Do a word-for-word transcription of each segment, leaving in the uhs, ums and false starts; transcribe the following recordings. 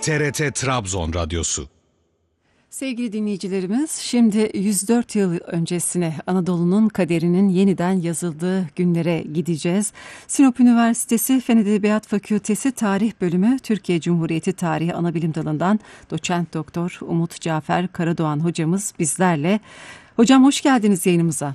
T R T Trabzon Radyosu. Sevgili dinleyicilerimiz, şimdi yüz dört yıl öncesine, Anadolu'nun kaderinin yeniden yazıldığı günlere gideceğiz. Sinop Üniversitesi Fen Edebiyat Fakültesi Tarih Bölümü Türkiye Cumhuriyeti Tarihi Anabilim Dalı'ndan Doçent Doktor Umut Cafer Karadoğan hocamız bizlerle. Hocam hoş geldiniz yayınımıza.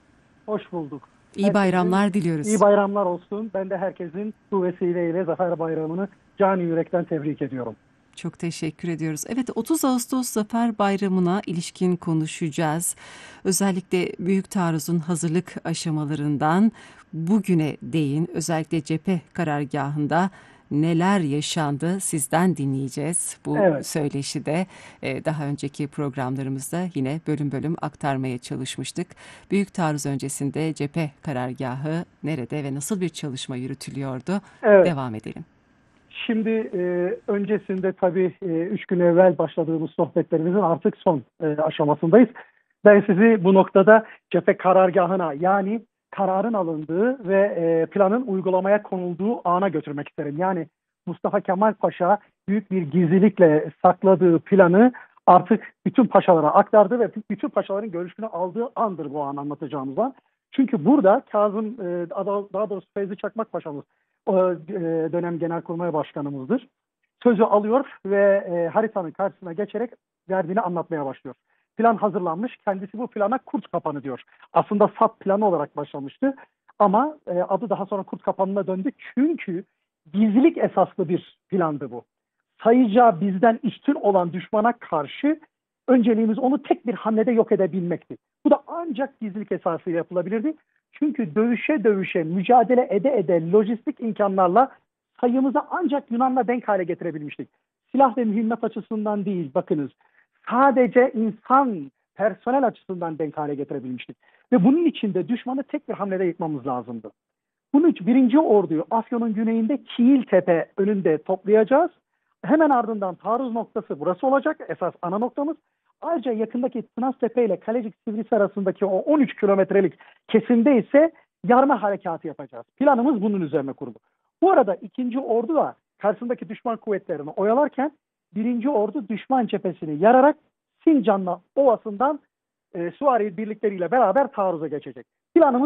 Hoş bulduk. İyi Herkesin bayramlar diliyoruz. İyi bayramlar olsun. Ben de herkesin bu vesileyle Zafer Bayramı'nı canı yürekten tebrik ediyorum. Çok teşekkür ediyoruz. Evet, otuz Ağustos Zafer Bayramı'na ilişkin konuşacağız. Özellikle Büyük Taarruz'un hazırlık aşamalarından bugüne değin, özellikle cephe karargahında neler yaşandı sizden dinleyeceğiz. Bu Evet. söyleşi de e, daha önceki programlarımızda yine bölüm bölüm aktarmaya çalışmıştık. Büyük Taarruz öncesinde cephe karargahı nerede ve nasıl bir çalışma yürütülüyordu? Evet. Devam edelim. Şimdi e, öncesinde tabii e, üç gün evvel başladığımız sohbetlerimizin artık son e, aşamasındayız. Ben sizi bu noktada cephe karargahına, yani kararın alındığı ve e, planın uygulamaya konulduğu ana götürmek isterim. Yani Mustafa Kemal Paşa büyük bir gizlilikle sakladığı planı artık bütün paşalara aktardı ve bütün paşaların görüşünü aldığı andır bu an anlatacağımız an. Çünkü burada Kazım, e, daha doğrusu Feyzi Çakmak Paşa'mız, o dönem Genelkurmay Başkanımızdır, sözü alıyor ve e, haritanın karşısına geçerek verdiğini anlatmaya başlıyor. Plan hazırlanmış. Kendisi bu plana Kurt Kapanı diyor. Aslında Sap planı olarak başlamıştı. Ama e, adı daha sonra Kurt Kapanı'na döndü. Çünkü gizlilik esaslı bir plandı bu. Sayıca bizden üstün olan düşmana karşı önceliğimiz onu tek bir hamlede yok edebilmekti. Bu da ancak gizlilik esasıyla yapılabilirdi. Çünkü dövüşe dövüşe, mücadele ede ede lojistik imkanlarla sayımızı ancak Yunan'la denk hale getirebilmiştik. Silah ve mühimmat açısından değil, bakınız. Sadece insan, personel açısından denk hale getirebilmiştik. Ve bunun için de düşmanı tek bir hamlede yıkmamız lazımdı. Bunun için birinci orduyu Afyon'un güneyinde Kiiltepe önünde toplayacağız. Hemen ardından taarruz noktası burası olacak, esas ana noktamız. Ayrıca yakındaki Tınaztepe ile Kalecik Sivrisi arasındaki o on üç kilometrelik kesimde ise yarma harekatı yapacağız. Planımız bunun üzerine kurulu. Bu arada ikinci ordu da karşısındaki düşman kuvvetlerini oyalarken birinci ordu düşman cephesini yararak Sincan'la Ovası'ndan e, Süvari birlikleriyle beraber taarruza geçecek. Planımız